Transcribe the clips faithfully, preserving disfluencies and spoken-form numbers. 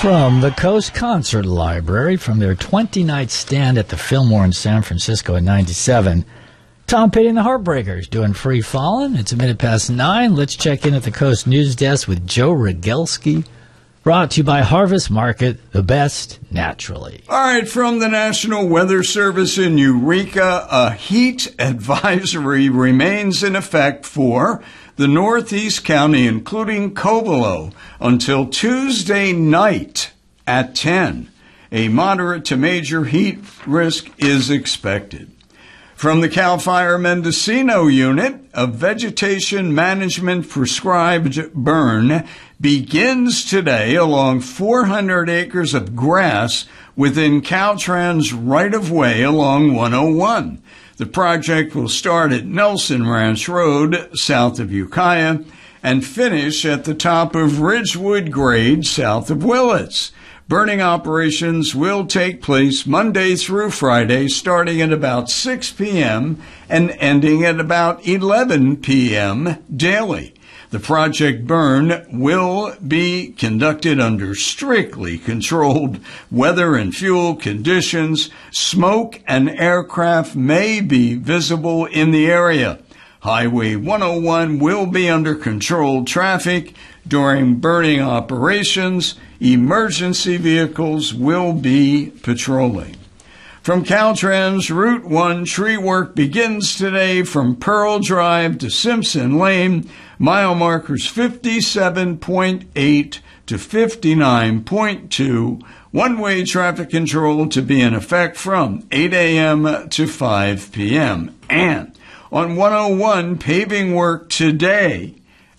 From the Coast Concert Library, from their twenty-night stand at the Fillmore in San Francisco in ninety-seven, Tom Petty and the Heartbreakers doing Free Fallin'. It's a minute past nine. Let's check in at the Coast News Desk with Joe Rogelski. Brought to you by Harvest Market, the best naturally. All right, from the National Weather Service in Eureka, a heat advisory remains in effect for the Northeast County, including Covelo, until Tuesday night at ten. A moderate to major heat risk is expected. From the CAL FIRE Mendocino unit, a vegetation management prescribed burn begins today along four hundred acres of grass within Caltrans right-of-way along one oh one. The project will start at Nelson Ranch Road, south of Ukiah, and finish at the top of Ridgewood Grade, south of Willits. Burning operations will take place Monday through Friday, starting at about six p.m. and ending at about eleven p.m. daily. The project burn will be conducted under strictly controlled weather and fuel conditions. Smoke and aircraft may be visible in the area. Highway one oh one will be under controlled traffic during burning operations. Emergency vehicles will be patrolling. From Caltrans, Route one tree work begins today from Pearl Drive to Simpson Lane. Mile markers fifty-seven point eight to fifty-nine point two. One-way traffic control to be in effect from eight a.m. to five p.m. And on one oh one, paving work today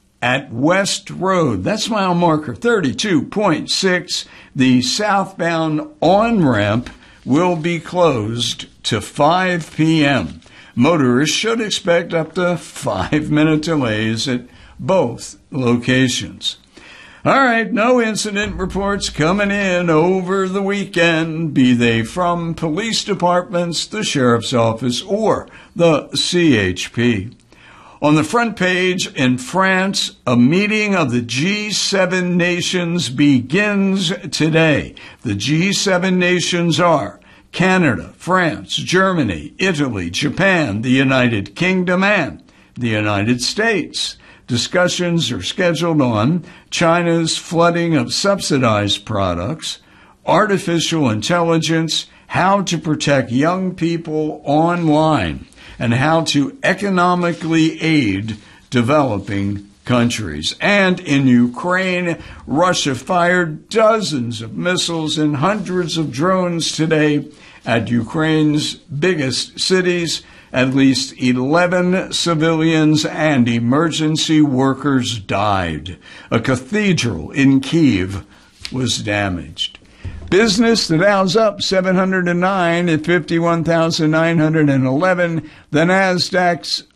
at West Road. That's mile marker thirty-two point six. The southbound on-ramp will be closed to five p.m. Motorists should expect up to five-minute delays at both locations. All right, no incident reports coming in over the weekend, be they from police departments, the sheriff's office, or the C H P. On the front page, in France, a meeting of the G seven nations begins today. The G seven nations are Canada, France, Germany, Italy, Japan, the United Kingdom, and the United States. Discussions are scheduled on China's flooding of subsidized products, artificial intelligence, how to protect young people online, and how to economically aid developing countries. And in Ukraine, Russia fired dozens of missiles and hundreds of drones today at Ukraine's biggest cities. At least eleven civilians and emergency workers died. A cathedral in Kyiv was damaged. Business, the Dow's up seven hundred nine at fifty-one thousand nine hundred eleven. The Nasdaq's